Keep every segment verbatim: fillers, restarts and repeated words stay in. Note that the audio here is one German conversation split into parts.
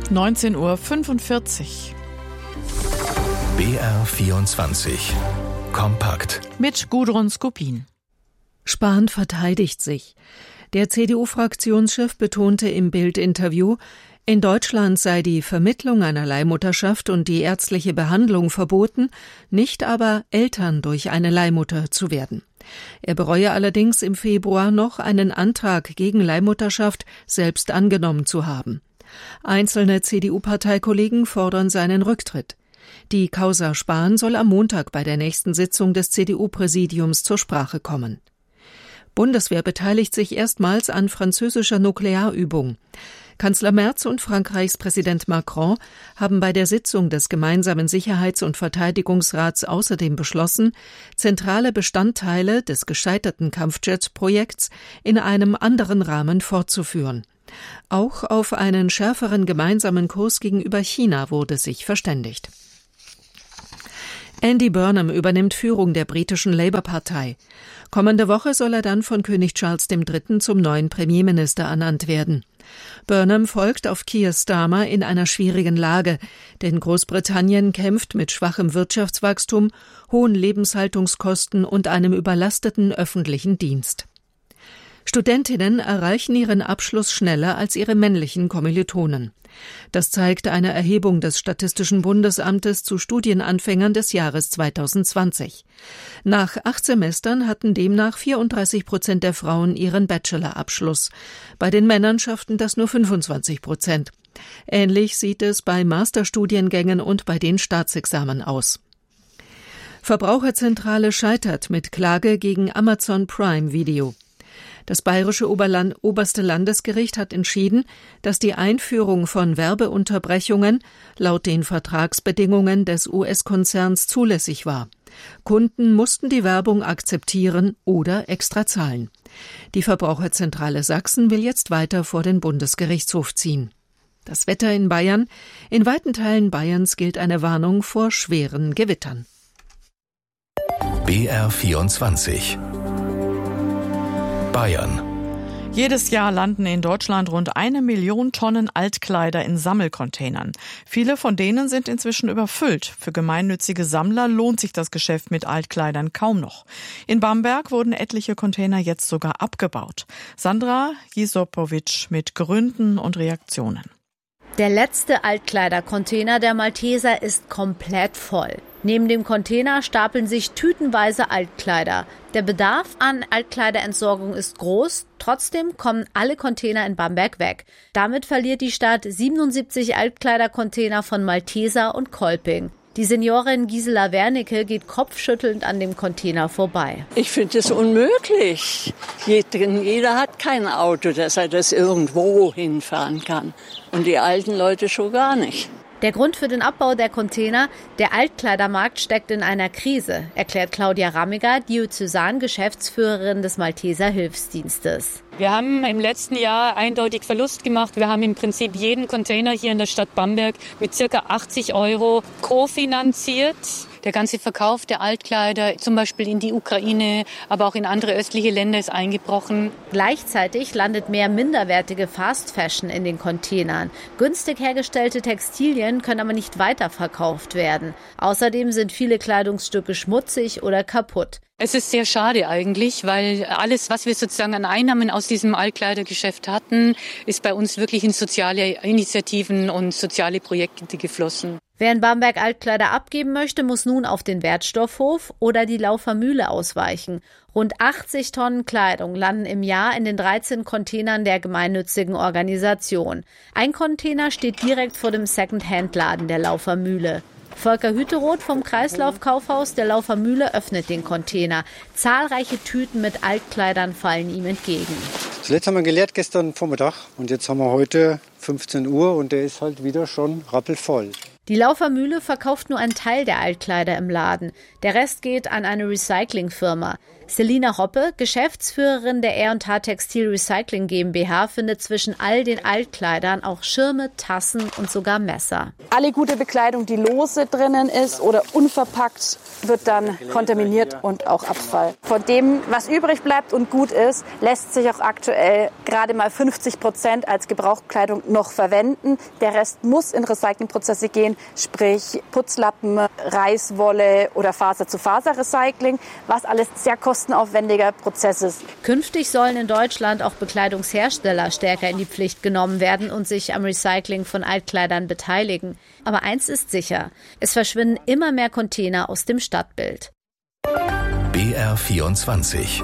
neunzehn Uhr fünfundvierzig. B R vierundzwanzig. Kompakt. Mit Gudrun Skupin. Spahn verteidigt sich. Der C D U-Fraktionschef betonte im Bild-Interview, in Deutschland sei die Vermittlung einer Leihmutterschaft und die ärztliche Behandlung verboten, nicht aber Eltern durch eine Leihmutter zu werden. Er bereue allerdings im Februar noch einen Antrag gegen Leihmutterschaft selbst angenommen zu haben. Einzelne C D U-Parteikollegen fordern seinen Rücktritt. Die Causa Spahn soll am Montag bei der nächsten Sitzung des C D U-Präsidiums zur Sprache kommen. Bundeswehr beteiligt sich erstmals an französischer Nuklearübung. Kanzler Merz und Frankreichs Präsident Macron haben bei der Sitzung des gemeinsamen Sicherheits- und Verteidigungsrats außerdem beschlossen, zentrale Bestandteile des gescheiterten Kampfjet-Projekts in einem anderen Rahmen fortzuführen. Auch auf einen schärferen gemeinsamen Kurs gegenüber China wurde sich verständigt. Andy Burnham übernimmt Führung der britischen Labour-Partei. Kommende Woche soll er dann von König Charles der Dritte zum neuen Premierminister ernannt werden. Burnham folgt auf Keir Starmer in einer schwierigen Lage, denn Großbritannien kämpft mit schwachem Wirtschaftswachstum, hohen Lebenshaltungskosten und einem überlasteten öffentlichen Dienst. Studentinnen erreichen ihren Abschluss schneller als ihre männlichen Kommilitonen. Das zeigt eine Erhebung des Statistischen Bundesamtes zu Studienanfängern des Jahres zweitausendzwanzig. Nach acht Semestern hatten demnach vierunddreißig Prozent der Frauen ihren Bachelorabschluss. Bei den Männern schafften das nur fünfundzwanzig Prozent. Ähnlich sieht es bei Masterstudiengängen und bei den Staatsexamen aus. Verbraucherzentrale scheitert mit Klage gegen Amazon Prime Video. Das bayerische Oberland- oberste Landesgericht hat entschieden, dass die Einführung von Werbeunterbrechungen laut den Vertragsbedingungen des U S-Konzerns zulässig war. Kunden mussten die Werbung akzeptieren oder extra zahlen. Die Verbraucherzentrale Sachsen will jetzt weiter vor den Bundesgerichtshof ziehen. Das Wetter in Bayern. In weiten Teilen Bayerns gilt eine Warnung vor schweren Gewittern. B R vierundzwanzig. Bayern. Jedes Jahr landen in Deutschland rund eine Million Tonnen Altkleider in Sammelcontainern. Viele von denen sind inzwischen überfüllt. Für gemeinnützige Sammler lohnt sich das Geschäft mit Altkleidern kaum noch. In Bamberg wurden etliche Container jetzt sogar abgebaut. Sandra Jisopowitsch mit Gründen und Reaktionen. Der letzte Altkleidercontainer der Malteser ist komplett voll. Neben dem Container stapeln sich tütenweise Altkleider. Der Bedarf an Altkleiderentsorgung ist groß, trotzdem kommen alle Container in Bamberg weg. Damit verliert die Stadt siebenundsiebzig Altkleidercontainer von Malteser und Kolping. Die Seniorin Gisela Wernicke geht kopfschüttelnd an dem Container vorbei. Ich finde es unmöglich. Jeder hat kein Auto, dass er das irgendwo hinfahren kann. Und die alten Leute schon gar nicht. Der Grund für den Abbau der Container: der Altkleidermarkt steckt in einer Krise, erklärt Claudia Rammiger, Diözesan-Geschäftsführerin des Malteser Hilfsdienstes. Wir haben im letzten Jahr eindeutig Verlust gemacht. Wir haben im Prinzip jeden Container hier in der Stadt Bamberg mit ca. achtzig Euro kofinanziert. Der ganze Verkauf der Altkleider, zum Beispiel in die Ukraine, aber auch in andere östliche Länder, ist eingebrochen. Gleichzeitig landet mehr minderwertige Fast Fashion in den Containern. Günstig hergestellte Textilien können aber nicht weiterverkauft werden. Außerdem sind viele Kleidungsstücke schmutzig oder kaputt. Es ist sehr schade eigentlich, weil alles, was wir sozusagen an Einnahmen aus diesem Altkleidergeschäft hatten, ist bei uns wirklich in soziale Initiativen und soziale Projekte geflossen. Wer in Bamberg Altkleider abgeben möchte, muss nun auf den Wertstoffhof oder die Laufer Mühle ausweichen. Rund achtzig Tonnen Kleidung landen im Jahr in den dreizehn Containern der gemeinnützigen Organisation. Ein Container steht direkt vor dem Second-Hand-Laden der Laufer Mühle. Volker Hüteroth vom Kreislauf-Kaufhaus der Laufer Mühle öffnet den Container. Zahlreiche Tüten mit Altkleidern fallen ihm entgegen. Zuletzt haben wir geleert gestern Vormittag und jetzt haben wir heute fünfzehn Uhr und der ist halt wieder schon rappelvoll. Die Laufer Mühle verkauft nur einen Teil der Altkleider im Laden. Der Rest geht an eine Recyclingfirma. Selina Hoppe, Geschäftsführerin der R und H Textil Recycling GmbH, findet zwischen all den Altkleidern auch Schirme, Tassen und sogar Messer. Alle gute Bekleidung, die lose drinnen ist oder unverpackt, wird dann kontaminiert und auch Abfall. Von dem, was übrig bleibt und gut ist, lässt sich auch aktuell gerade mal fünfzig Prozent als Gebrauchskleidung noch verwenden. Der Rest muss in Recyclingprozesse gehen, sprich Putzlappen, Reißwolle oder Faser-zu-Faser-Recycling, was alles sehr kostenaufwendiger Prozess ist. Künftig sollen in Deutschland auch Bekleidungshersteller stärker in die Pflicht genommen werden und sich am Recycling von Altkleidern beteiligen. Aber eins ist sicher, es verschwinden immer mehr Container aus dem Stadtbild. B R vierundzwanzig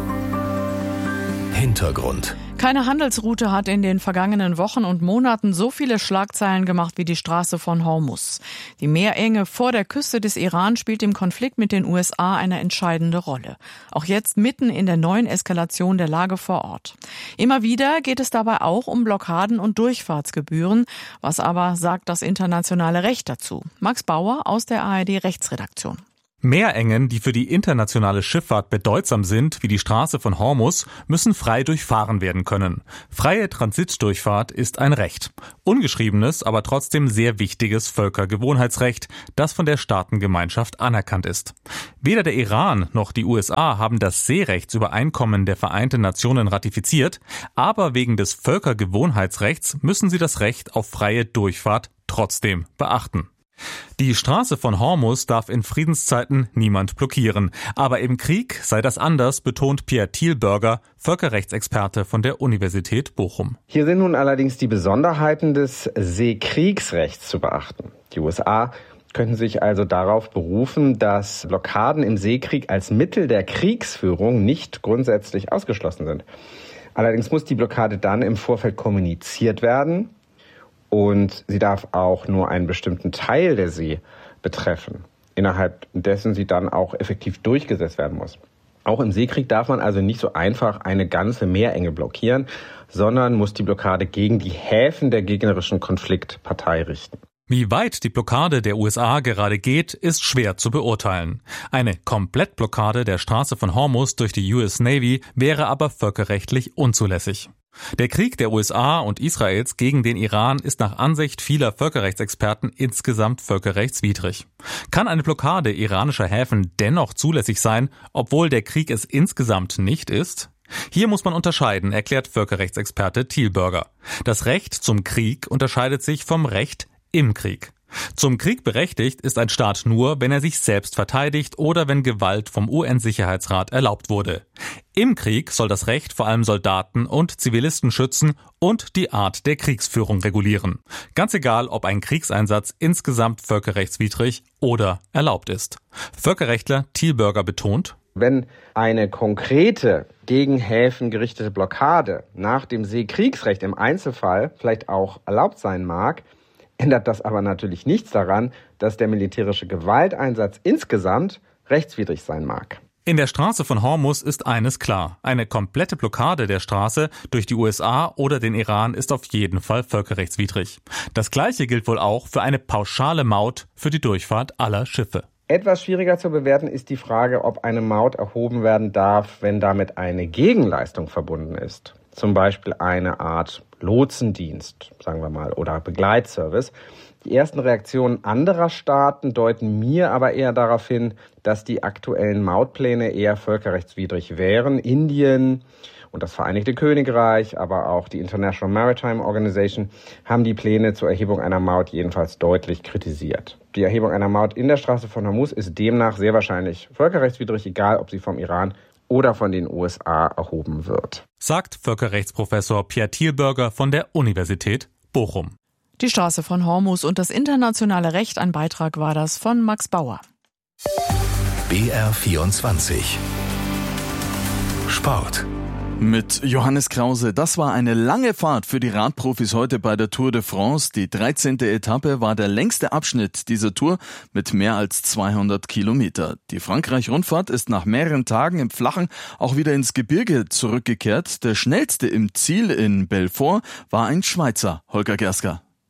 Hintergrund. Keine Handelsroute hat in den vergangenen Wochen und Monaten so viele Schlagzeilen gemacht wie die Straße von Hormuz. Die Meerenge vor der Küste des Iran spielt im Konflikt mit den U S A eine entscheidende Rolle. Auch jetzt mitten in der neuen Eskalation der Lage vor Ort. Immer wieder geht es dabei auch um Blockaden und Durchfahrtsgebühren. Was aber sagt das internationale Recht dazu? Max Bauer aus der A R D-Rechtsredaktion. Meerengen, die für die internationale Schifffahrt bedeutsam sind, wie die Straße von Hormuz, müssen frei durchfahren werden können. Freie Transitdurchfahrt ist ein Recht. Ungeschriebenes, aber trotzdem sehr wichtiges Völkergewohnheitsrecht, das von der Staatengemeinschaft anerkannt ist. Weder der Iran noch die U S A haben das Seerechtsübereinkommen der Vereinten Nationen ratifiziert, aber wegen des Völkergewohnheitsrechts müssen sie das Recht auf freie Durchfahrt trotzdem beachten. Die Straße von Hormuz darf in Friedenszeiten niemand blockieren. Aber im Krieg sei das anders, betont Pierre Thielberger, Völkerrechtsexperte von der Universität Bochum. Hier sind nun allerdings die Besonderheiten des Seekriegsrechts zu beachten. Die U S A könnten sich also darauf berufen, dass Blockaden im Seekrieg als Mittel der Kriegsführung nicht grundsätzlich ausgeschlossen sind. Allerdings muss die Blockade dann im Vorfeld kommuniziert werden. Und sie darf auch nur einen bestimmten Teil der See betreffen, innerhalb dessen sie dann auch effektiv durchgesetzt werden muss. Auch im Seekrieg darf man also nicht so einfach eine ganze Meerenge blockieren, sondern muss die Blockade gegen die Häfen der gegnerischen Konfliktpartei richten. Wie weit die Blockade der U S A gerade geht, ist schwer zu beurteilen. Eine Komplettblockade der Straße von Hormuz durch die U S Navy wäre aber völkerrechtlich unzulässig. Der Krieg der U S A und Israels gegen den Iran ist nach Ansicht vieler Völkerrechtsexperten insgesamt völkerrechtswidrig. Kann eine Blockade iranischer Häfen dennoch zulässig sein, obwohl der Krieg es insgesamt nicht ist? Hier muss man unterscheiden, erklärt Völkerrechtsexperte Thielberger. Das Recht zum Krieg unterscheidet sich vom Recht im Krieg. Zum Krieg berechtigt ist ein Staat nur, wenn er sich selbst verteidigt oder wenn Gewalt vom U N-Sicherheitsrat erlaubt wurde. Im Krieg soll das Recht vor allem Soldaten und Zivilisten schützen und die Art der Kriegsführung regulieren. Ganz egal, ob ein Kriegseinsatz insgesamt völkerrechtswidrig oder erlaubt ist. Völkerrechtler Thielberger betont: Wenn eine konkrete gegen Häfen gerichtete Blockade nach dem Seekriegsrecht im Einzelfall vielleicht auch erlaubt sein mag, ändert das aber natürlich nichts daran, dass der militärische Gewalteinsatz insgesamt rechtswidrig sein mag. In der Straße von Hormuz ist eines klar. Eine komplette Blockade der Straße durch die U S A oder den Iran ist auf jeden Fall völkerrechtswidrig. Das Gleiche gilt wohl auch für eine pauschale Maut für die Durchfahrt aller Schiffe. Etwas schwieriger zu bewerten ist die Frage, ob eine Maut erhoben werden darf, wenn damit eine Gegenleistung verbunden ist. Zum Beispiel eine Art Lotsendienst, sagen wir mal, oder Begleitservice. Die ersten Reaktionen anderer Staaten deuten mir aber eher darauf hin, dass die aktuellen Mautpläne eher völkerrechtswidrig wären. Indien und das Vereinigte Königreich, aber auch die International Maritime Organization haben die Pläne zur Erhebung einer Maut jedenfalls deutlich kritisiert. Die Erhebung einer Maut in der Straße von Hormuz ist demnach sehr wahrscheinlich völkerrechtswidrig, egal ob sie vom Iran oder von den U S A erhoben wird, sagt Völkerrechtsprofessor Pierre Thielberger von der Universität Bochum. Die Straße von Hormuz und das internationale Recht, ein Beitrag war das von Max Bauer. B R vierundzwanzig Sport. Mit Johannes Krause. Das war eine lange Fahrt für die Radprofis heute bei der Tour de France. Die dreizehnte Etappe war der längste Abschnitt dieser Tour mit mehr als zweihundert Kilometer. Die Frankreich-Rundfahrt ist nach mehreren Tagen im Flachen auch wieder ins Gebirge zurückgekehrt. Der schnellste im Ziel in Belfort war ein Schweizer, Holger Gersker.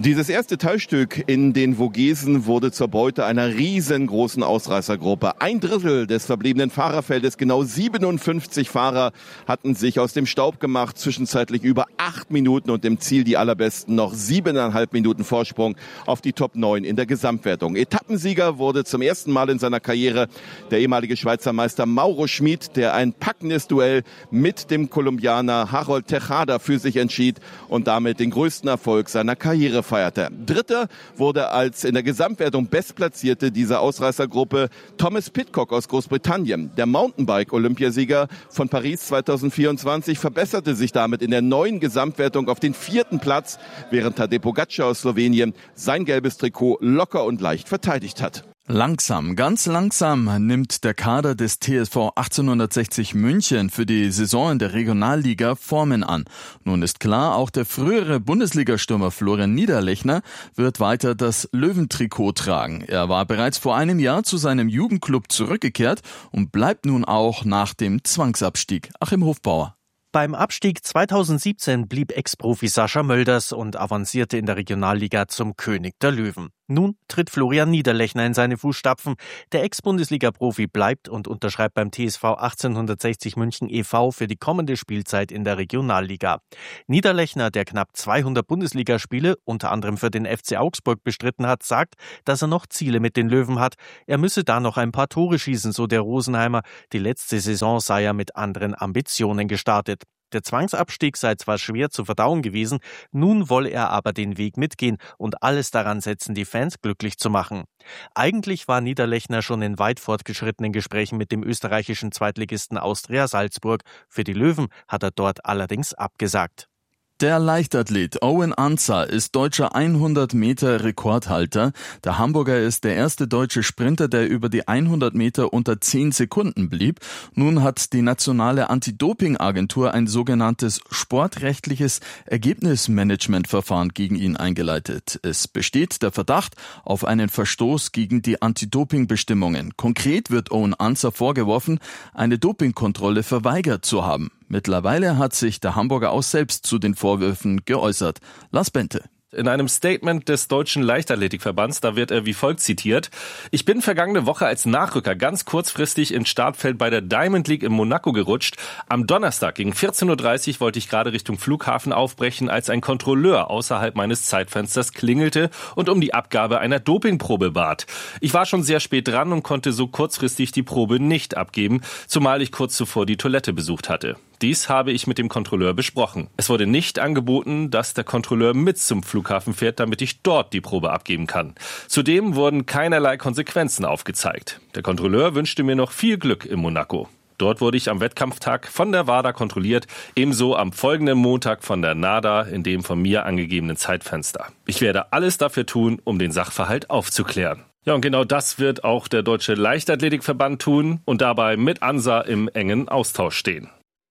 Dieses erste Teilstück in den Vogesen wurde zur Beute einer riesengroßen Ausreißergruppe. Ein Drittel des verbliebenen Fahrerfeldes, genau siebenundfünfzig Fahrer, hatten sich aus dem Staub gemacht. Zwischenzeitlich über acht Minuten und im Ziel die allerbesten noch siebeneinhalb Minuten Vorsprung auf die Top neun in der Gesamtwertung. Etappensieger wurde zum ersten Mal in seiner Karriere der ehemalige Schweizer Meister Mauro Schmid, der ein packendes Duell mit dem Kolumbianer Harold Tejada für sich entschied und damit den größten Erfolg seiner Karriere feierte. Dritter wurde als in der Gesamtwertung Bestplatzierte dieser Ausreißergruppe Thomas Pidcock aus Großbritannien. Der Mountainbike-Olympiasieger von Paris zweitausendvierundzwanzig verbesserte sich damit in der neuen Gesamtwertung auf den vierten Platz, während Tadej Pogačar aus Slowenien sein gelbes Trikot locker und leicht verteidigt hat. Langsam, ganz langsam nimmt der Kader des T S V achtzehnhundertsechzig München für die Saison in der Regionalliga Formen an. Nun ist klar, auch der frühere Bundesligastürmer Florian Niederlechner wird weiter das Löwentrikot tragen. Er war bereits vor einem Jahr zu seinem Jugendclub zurückgekehrt und bleibt nun auch nach dem Zwangsabstieg. Achim Hofbauer. Beim Abstieg zweitausendsiebzehn blieb Ex-Profi Sascha Mölders und avancierte in der Regionalliga zum König der Löwen. Nun tritt Florian Niederlechner in seine Fußstapfen. Der Ex-Bundesliga-Profi bleibt und unterschreibt beim T S V achtzehnhundertsechzig München e V für die kommende Spielzeit in der Regionalliga. Niederlechner, der knapp zweihundert Bundesligaspiele, unter anderem für den F C Augsburg, bestritten hat, sagt, dass er noch Ziele mit den Löwen hat. Er müsse da noch ein paar Tore schießen, so der Rosenheimer. Die letzte Saison sei er mit anderen Ambitionen gestartet. Der Zwangsabstieg sei zwar schwer zu verdauen gewesen, nun wolle er aber den Weg mitgehen und alles daran setzen, die Fans glücklich zu machen. Eigentlich war Niederlechner schon in weit fortgeschrittenen Gesprächen mit dem österreichischen Zweitligisten Austria Salzburg. Für die Löwen hat er dort allerdings abgesagt. Der Leichtathlet Owen Ansah ist deutscher hundert Meter Rekordhalter. Der Hamburger ist der erste deutsche Sprinter, der über die hundert Meter unter zehn Sekunden blieb. Nun hat die nationale Anti-Doping-Agentur ein sogenanntes sportrechtliches Ergebnismanagementverfahren gegen ihn eingeleitet. Es besteht der Verdacht auf einen Verstoß gegen die Anti-Doping-Bestimmungen. Konkret wird Owen Ansah vorgeworfen, eine Dopingkontrolle verweigert zu haben. Mittlerweile hat sich der Hamburger auch selbst zu den Vorwürfen geäußert. Lars Bente. In einem Statement des Deutschen Leichtathletikverbands, da wird er wie folgt zitiert: Ich bin vergangene Woche als Nachrücker ganz kurzfristig ins Startfeld bei der Diamond League in Monaco gerutscht. Am Donnerstag gegen vierzehn Uhr dreißig wollte ich gerade Richtung Flughafen aufbrechen, als ein Kontrolleur außerhalb meines Zeitfensters klingelte und um die Abgabe einer Dopingprobe bat. Ich war schon sehr spät dran und konnte so kurzfristig die Probe nicht abgeben, zumal ich kurz zuvor die Toilette besucht hatte. Dies habe ich mit dem Kontrolleur besprochen. Es wurde nicht angeboten, dass der Kontrolleur mit zum Flughafen fährt, damit ich dort die Probe abgeben kann. Zudem wurden keinerlei Konsequenzen aufgezeigt. Der Kontrolleur wünschte mir noch viel Glück in Monaco. Dort wurde ich am Wettkampftag von der WADA kontrolliert, ebenso am folgenden Montag von der NADA in dem von mir angegebenen Zeitfenster. Ich werde alles dafür tun, um den Sachverhalt aufzuklären. Ja, und genau das wird auch der Deutsche Leichtathletikverband tun und dabei mit Ansah im engen Austausch stehen.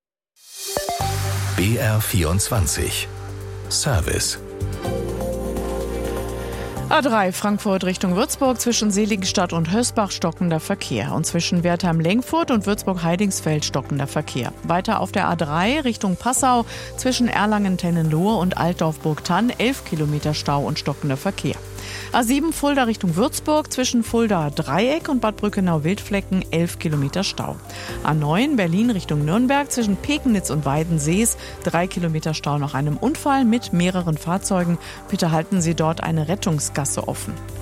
B R vierundzwanzig Service. A drei Frankfurt Richtung Würzburg zwischen Seligenstadt und Hösbach stockender Verkehr und zwischen Wertheim-Lenkfurt und Würzburg-Heidingsfeld stockender Verkehr. Weiter auf der A drei Richtung Passau zwischen Erlangen-Tennenlohe und Altdorf-Burgtann elf Kilometer Stau und stockender Verkehr. A sieben Fulda Richtung Würzburg zwischen Fulda Dreieck und Bad Brückenau-Wildflecken elf Kilometer Stau. A neun Berlin Richtung Nürnberg zwischen Pegnitz und Weidensees drei Kilometer Stau nach einem Unfall mit mehreren Fahrzeugen. Bitte halten Sie dort eine Rettungsgasse offen.